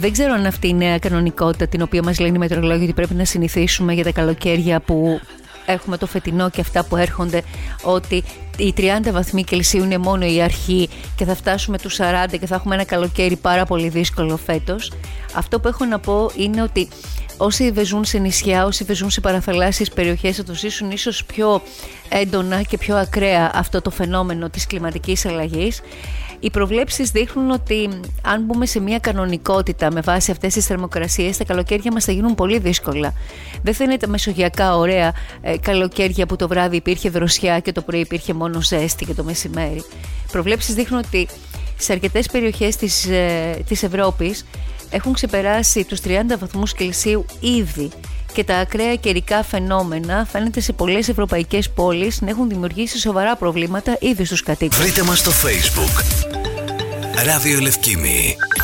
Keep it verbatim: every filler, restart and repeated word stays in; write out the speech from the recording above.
Δεν ξέρω αν αυτή είναι η νέα κανονικότητα την οποία μας λένε οι μετεωρολόγοι ότι πρέπει να συνηθίσουμε για τα καλοκαίρια που έχουμε το φετινό και αυτά που έρχονται, ότι οι τριάντα βαθμοί Κελσίου είναι μόνο η αρχή και θα φτάσουμε τους σαράντα και θα έχουμε ένα καλοκαίρι πάρα πολύ δύσκολο φέτος. Αυτό που έχω να πω είναι ότι όσοι ζουν σε νησιά, όσοι ζουν σε παραθαλάσσιες περιοχές θα το ζήσουν ίσως πιο έντονα και πιο ακραία αυτό το φαινόμενο της κλιματικής αλλαγής. Οι προβλέψεις δείχνουν ότι αν μπούμε σε μια κανονικότητα με βάση αυτές τις θερμοκρασίες, τα καλοκαίρια μας θα γίνουν πολύ δύσκολα. Δεν θα είναι τα μεσογειακά ωραία ε, καλοκαίρια που το βράδυ υπήρχε δροσιά και το πρωί υπήρχε μόνο ζέστη και το μεσημέρι. Οι προβλέψεις δείχνουν ότι σε αρκετές περιοχές της, ε, της Ευρώπης έχουν ξεπεράσει τους τριάντα βαθμούς Κελσίου ήδη και τα ακραία καιρικά φαινόμενα φαίνεται σε πολλές ευρωπαϊκές πόλεις να έχουν δημιουργήσει σοβαρά προβλήματα ήδη στους κατοίκους. Βρείτε μας στο Facebook Ράδιο Λευκήμη.